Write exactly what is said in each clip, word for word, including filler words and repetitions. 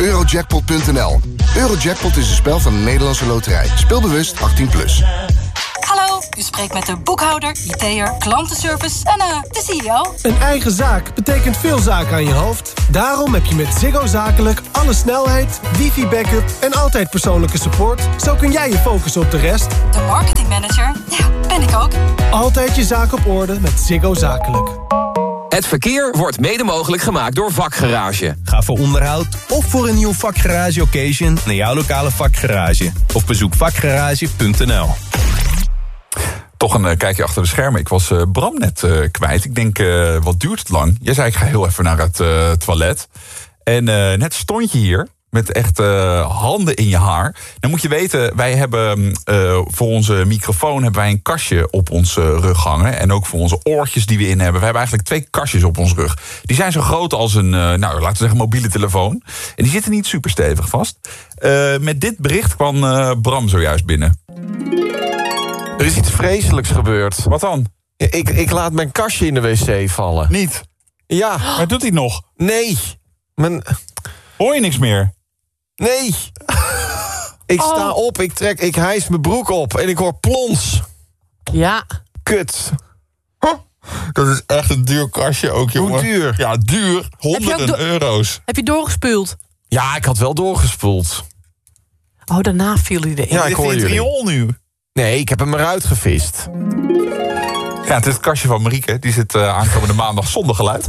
eurojackpot punt n l. Eurojackpot is een spel van de Nederlandse Loterij. Speel bewust achttien plus. Hallo, u spreekt met de boekhouder, I T'er, klantenservice en uh, de C E O. Een eigen zaak betekent veel zaken aan je hoofd. Daarom heb je met Ziggo Zakelijk alle snelheid, wifi-backup en altijd persoonlijke support. Zo kun jij je focussen op de rest. De marketingmanager, ja, ben ik ook. Altijd je zaak op orde met Ziggo Zakelijk. Het verkeer wordt mede mogelijk gemaakt door Vakgarage. Ga voor onderhoud of voor een nieuw Vakgarage occasion naar jouw lokale Vakgarage. Of bezoek vakgarage punt n l. Toch een uh, kijkje achter de schermen. Ik was uh, Bram net uh, kwijt. Ik denk, uh, wat duurt het lang? Jij zei, ik ga heel even naar het uh, toilet. En uh, net stond je hier met echt uh, handen in je haar. Dan moet je weten, wij hebben uh, voor onze microfoon hebben wij een kastje op onze rug hangen. En ook voor onze oortjes die we in hebben. We hebben eigenlijk twee kastjes op onze rug. Die zijn zo groot als een, uh, nou, laten we zeggen, mobiele telefoon. En die zitten niet super stevig vast. Uh, met dit bericht kwam uh, Bram zojuist binnen. Er is iets vreselijks gebeurd. Wat dan? Ja, ik, ik laat mijn kastje in de wc vallen. Niet? Ja. Maar doet hij nog? Nee. Mijn... Hoor je niks meer? Nee. Ik oh. sta op, ik trek, ik hijs mijn broek op en ik hoor plons. Ja. Kut. Huh? Dat is echt een duur kastje ook, jongen. Hoe duur? Ja, duur. Honderden do- euro's. Heb je doorgespueld? Ja, ik had wel doorgespoeld. Oh, daarna viel hij erin. Ja, ik hoor jullie. Dit is in het riool nu. Nee, ik heb hem eruit gevist. Ja, het is het kastje van Marieke. Die zit uh, aankomende maandag zonder geluid.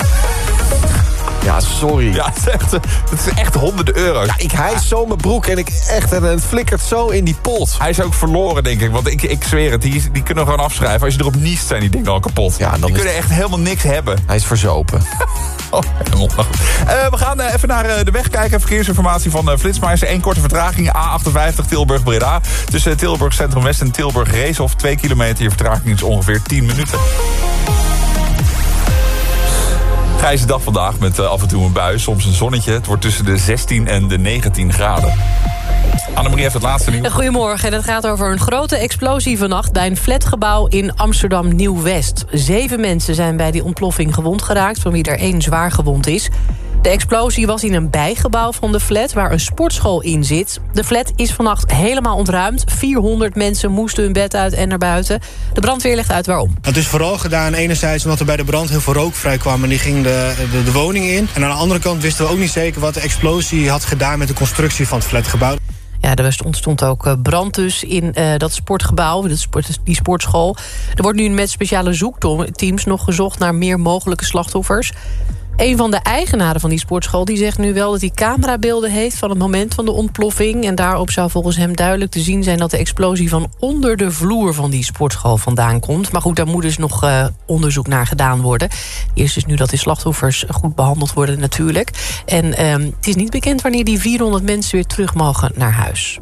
Ja, sorry. Ja, het is echt, het is echt honderden euro's. Ja, ik hijs zo mijn broek en ik echt en het flikkert zo in die pot. Hij is ook verloren, denk ik. Want ik, ik zweer het, die, die kunnen we gewoon afschrijven. Als je erop niest, zijn die dingen al kapot. Ja, dan die is... kunnen echt helemaal niks hebben. Hij is verzopen. Oh, helemaal goed. Uh, we gaan uh, even naar uh, de weg kijken. Verkeersinformatie van uh, Flitsmeister. Eén korte vertraging. A achtenvijftig Tilburg-Breda. Tussen uh, Tilburg Centrum West en Tilburg-Reeshof. Twee kilometer. Je vertraging is ongeveer tien minuten. Grijze dag vandaag met uh, af en toe een bui. Soms een zonnetje. Het wordt tussen de zestien en de negentien graden. Annemarie heeft het laatste nieuws. Goedemorgen. Het gaat over een grote explosie vannacht bij een flatgebouw in Amsterdam Nieuw-West. Zeven mensen zijn bij die ontploffing gewond geraakt, van wie er één zwaar gewond is. De explosie was in een bijgebouw van de flat waar een sportschool in zit. De flat is vannacht helemaal ontruimd. vierhonderd mensen moesten hun bed uit en naar buiten. De brandweer legt uit waarom. Het is vooral gedaan enerzijds omdat er bij de brand heel veel rook vrij kwam en die ging de, de, de woning in. En aan de andere kant wisten we ook niet zeker wat de explosie had gedaan met de constructie van het flatgebouw. Ja, er ontstond ook brand dus in uh, dat sportgebouw, dat sport, die sportschool. Er wordt nu met speciale zoekteams nog gezocht naar meer mogelijke slachtoffers. Een van de eigenaren van die sportschool die zegt nu wel dat hij camerabeelden heeft van het moment van de ontploffing. En daarop zou volgens hem duidelijk te zien zijn dat de explosie van onder de vloer van die sportschool vandaan komt. Maar goed, daar moet dus nog uh, onderzoek naar gedaan worden. Eerst is nu dat die slachtoffers goed behandeld worden natuurlijk. En uh, het is niet bekend wanneer die vierhonderd mensen weer terug mogen naar huis.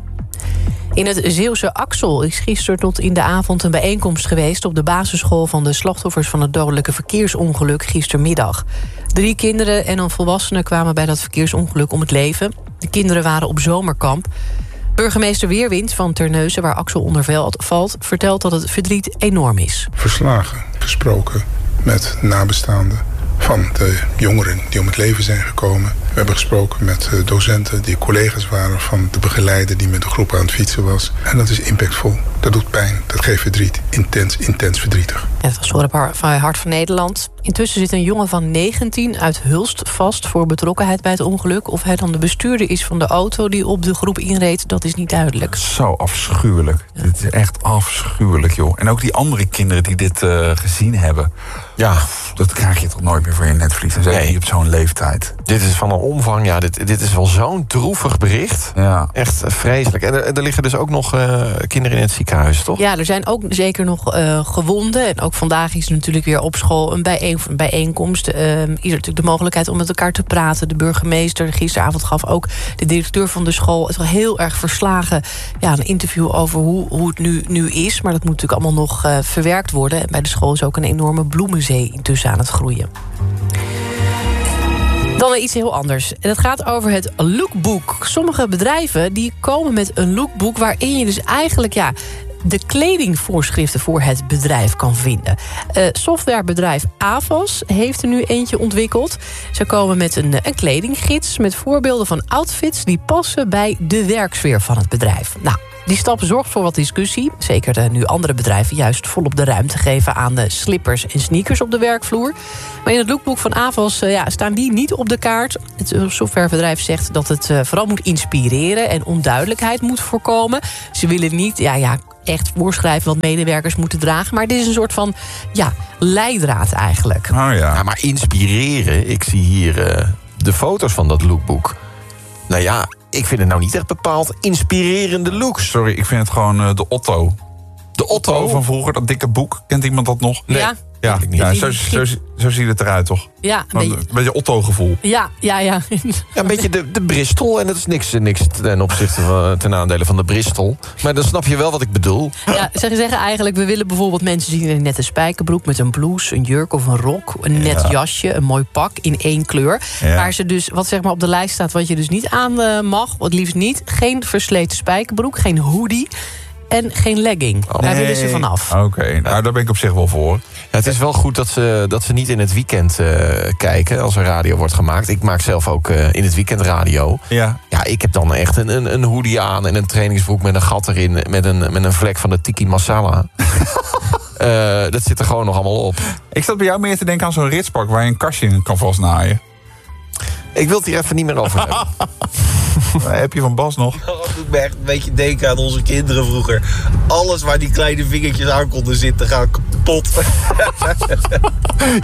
In het Zeeuwse Axel is gisteren tot in de avond een bijeenkomst geweest op de basisschool van de slachtoffers van het dodelijke verkeersongeluk gistermiddag. Drie kinderen en een volwassene kwamen bij dat verkeersongeluk om het leven. De kinderen waren op zomerkamp. Burgemeester Weerwind van Terneuzen, waar Axel onder valt, vertelt dat het verdriet enorm is. Verslagen, gesproken met nabestaanden van de jongeren die om het leven zijn gekomen. We hebben gesproken met docenten die collega's waren van de begeleider die met de groep aan het fietsen was. En dat is impactvol. Dat doet pijn. Dat geeft verdriet. Intens, intens verdrietig. Ja, het was van Hart van Nederland. Intussen zit een jongen van negentien uit Hulst vast voor betrokkenheid bij het ongeluk. Of hij dan de bestuurder is van de auto die op de groep inreed, dat is niet duidelijk. Zo afschuwelijk. Ja. Dit is echt afschuwelijk, joh. En ook die andere kinderen die dit uh, gezien hebben. Ja, dat krijg je toch nooit meer voor je netvlies. En zeker nee. niet op zo'n leeftijd. Dit is van een omvang, ja, dit, dit is wel zo'n droevig bericht. Ja. Echt vreselijk. En er, er liggen dus ook nog uh, kinderen in het ziekenhuis, toch? Ja, er zijn ook zeker nog uh, gewonden. En ook vandaag is er natuurlijk weer op school een, bijeen, een bijeenkomst. Uh, is er natuurlijk de mogelijkheid om met elkaar te praten. De burgemeester gisteravond gaf ook de directeur van de school het wel heel erg verslagen. Ja, een interview over hoe, hoe het nu, nu is. Maar dat moet natuurlijk allemaal nog uh, verwerkt worden. En bij de school is ook een enorme bloemenzee intussen aan het groeien. Dan iets heel anders. En het gaat over het lookbook. Sommige bedrijven die komen met een lookbook waarin je dus eigenlijk ja, de kledingvoorschriften voor het bedrijf kan vinden. Uh, softwarebedrijf Avas heeft er nu eentje ontwikkeld. Ze komen met een, een kledinggids met voorbeelden van outfits die passen bij de werksfeer van het bedrijf. Nou, die stap zorgt voor wat discussie. Zeker de, nu andere bedrijven juist volop de ruimte geven aan de slippers en sneakers op de werkvloer. Maar in het lookbook van Avas uh, ja, staan die niet op de kaart. Het softwarebedrijf zegt dat het uh, vooral moet inspireren en onduidelijkheid moet voorkomen. Ze willen niet ja, ja, echt voorschrijven wat medewerkers moeten dragen. Maar dit is een soort van ja, leidraad eigenlijk. Oh ja. ja maar inspireren, ik zie hier uh, de foto's van dat lookbook. Nou ja, ik vind het nou niet echt bepaald inspirerende looks. Sorry, ik vind het gewoon uh, de Otto. De Otto? Otto van vroeger, dat dikke boek. Kent iemand dat nog? Nee. Ja. Ja, ja zo, zo, zo, zo ziet het eruit, toch? Ja, een beetje, een beetje Otto-gevoel. Ja, ja, ja. ja, een beetje de, de Bristol. En dat is niks, niks ten opzichte van, ten aandele van de Bristol. Maar dan snap je wel wat ik bedoel. Ja, ze zeggen eigenlijk, we willen bijvoorbeeld mensen zien in een nette spijkerbroek met een blouse, een jurk of een rok, een net ja. jasje, een mooi pak in één kleur. Ja. Waar ze dus, wat zeg maar op de lijst staat, wat je dus niet aan uh, mag, wat liefst niet, geen versleten spijkerbroek, geen hoodie. En geen legging. Oh, daar nee. willen ze vanaf. Oké, okay, nou daar ben ik op zich wel voor. Ja, het is wel goed dat ze, dat ze niet in het weekend uh, kijken als er radio wordt gemaakt. Ik maak zelf ook uh, in het weekend radio. Ja. Ja, ik heb dan echt een, een, een hoodie aan en een trainingsbroek met een gat erin. Met een, met een vlek van de tiki masala. uh, dat zit er gewoon nog allemaal op. Ik zat bij jou meer te denken aan zo'n ritspak waar je een kastje in kan vastnaaien. Ik wil het hier even niet meer over hebben. Heb je van Bas nog? Dat doet me echt een beetje denken aan onze kinderen vroeger. Alles waar die kleine vingertjes aan konden zitten gaat kapot.